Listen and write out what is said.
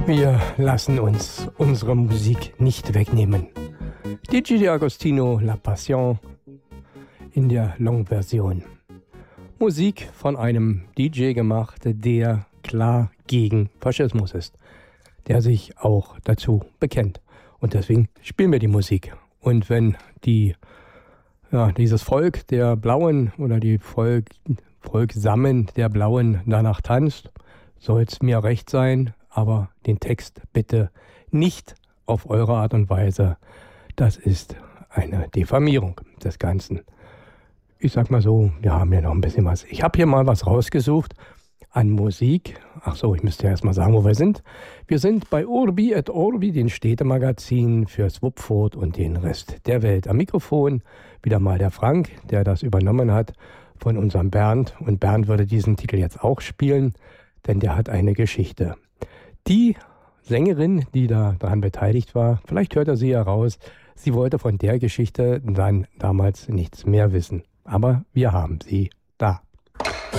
Wir lassen uns unsere Musik nicht wegnehmen. DJ D'Agostino La Passion in der Long-Version. Musik von einem DJ gemacht, der klar gegen Faschismus ist, der sich auch dazu bekennt. Und deswegen spielen wir die Musik. Und wenn dieses Volk der Blauen oder die Volksammen der Blauen danach tanzt, soll es mir recht sein, aber den Text bitte nicht auf eure Art und Weise. Das ist eine Diffamierung des Ganzen. Ich sag mal so, wir haben ja noch ein bisschen was. Ich habe hier mal was rausgesucht an Musik. Ach so, ich müsste ja erst mal sagen, wo wir sind. Wir sind bei Urbi et Orbi, den Städtemagazin für Swupfurt und den Rest der Welt. Am Mikrofon wieder mal der Frank, der das übernommen hat von unserem Bernd. Und Bernd würde diesen Titel jetzt auch spielen, denn der hat eine Geschichte. Die Sängerin, die da daran beteiligt war, vielleicht hört er sie ja raus, sie wollte von der Geschichte dann damals nichts mehr wissen. Aber wir haben sie da.